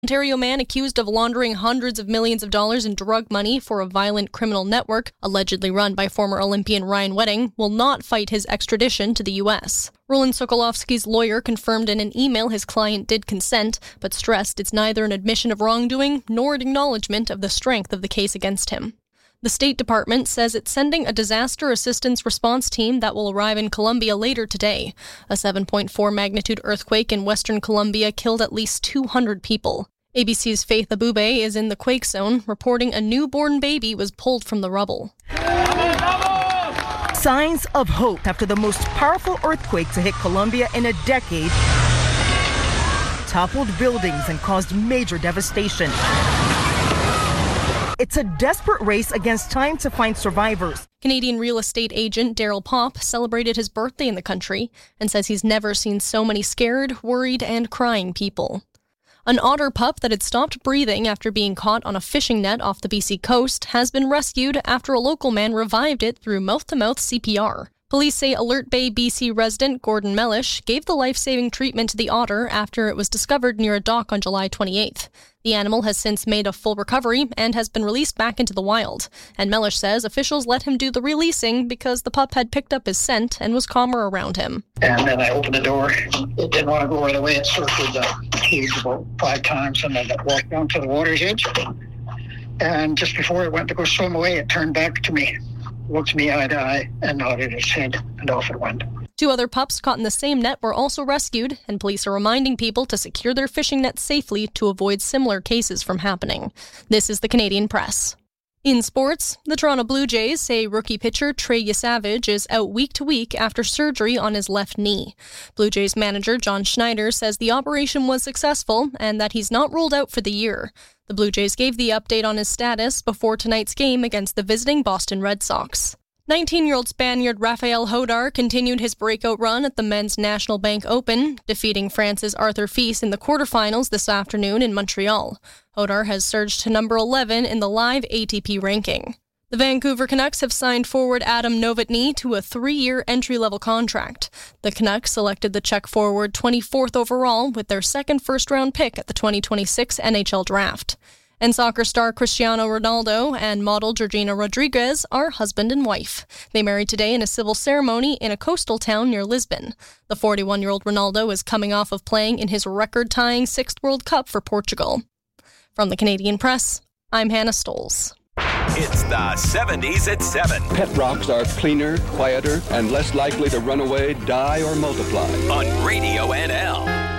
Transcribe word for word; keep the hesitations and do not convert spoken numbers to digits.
Ontario man accused of laundering hundreds of millions of dollars in drug money for a violent criminal network, allegedly run by former Olympian Ryan Wedding, will not fight his extradition to the U S. Roland Sokolowski's lawyer confirmed in an email his client did consent, but stressed it's neither an admission of wrongdoing nor an acknowledgement of the strength of the case against him. The State Department says it's sending a disaster assistance response team that will arrive in Colombia later today. A seven point four magnitude earthquake in western Colombia killed at least two hundred people. A B C's Faith Abube is in the quake zone, reporting a newborn baby was pulled from the rubble. Signs of hope after the most powerful earthquake to hit Colombia in a decade toppled buildings and caused major devastation. It's a desperate race against time to find survivors. Canadian real estate agent Daryl Popp celebrated his birthday in the country and says he's never seen so many scared, worried, and crying people. An otter pup that had stopped breathing after being caught on a fishing net off the B C coast has been rescued after a local man revived it through mouth-to-mouth C P R. Police say Alert Bay, B C resident Gordon Mellish gave the life-saving treatment to the otter after it was discovered near a dock on July twenty-eighth. The animal has since made a full recovery and has been released back into the wild. And Mellish says officials let him do the releasing because the pup had picked up his scent and was calmer around him. And then I opened the door. It didn't want to go right away. It circled the cage about five times and then it walked down to the water's edge. And just before it went to go swim away, it turned back to me, looked me eye to eye, and nodded its head, and off it went. Two other pups caught in the same net were also rescued, and police are reminding people to secure their fishing nets safely to avoid similar cases from happening. This is the Canadian Press. In sports, the Toronto Blue Jays say rookie pitcher Trey Yesavage is out week to week after surgery on his left knee. Blue Jays manager John Schneider says the operation was successful and that he's not ruled out for the year. The Blue Jays gave the update on his status before tonight's game against the visiting Boston Red Sox. nineteen-year-old Spaniard Rafael Hodar continued his breakout run at the Men's National Bank Open, defeating France's Arthur Fils in the quarterfinals this afternoon in Montreal. Hodar has surged to number eleven in the live A T P ranking. The Vancouver Canucks have signed forward Adam Novotny to a three-year entry-level contract. The Canucks selected the Czech forward twenty-fourth overall with their second first-round pick at the twenty twenty-six N H L Draft. And soccer star Cristiano Ronaldo and model Georgina Rodriguez are husband and wife. They married today in a civil ceremony in a coastal town near Lisbon. The forty-one-year-old Ronaldo is coming off of playing in his record-tying sixth World Cup for Portugal. From the Canadian Press, I'm Hannah Stoles. It's the seventies at seven. Pet rocks are cleaner, quieter, and less likely to run away, die, or multiply. On Radio N L.